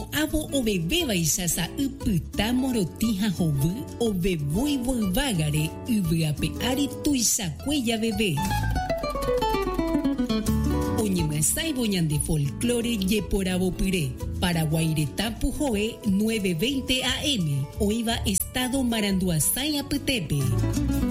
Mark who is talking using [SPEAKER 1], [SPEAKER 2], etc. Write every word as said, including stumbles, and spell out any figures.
[SPEAKER 1] avo oveve vaichása ipyta morotĩ ha hovy ovevoivoivágare yvyape ári tuichakue javeve. Oñemyasãivo ñande folclore jeporavopyre. Paraguaireta Pujoe nueve veinte A M. Oiva Estado Maranduasái apytépe.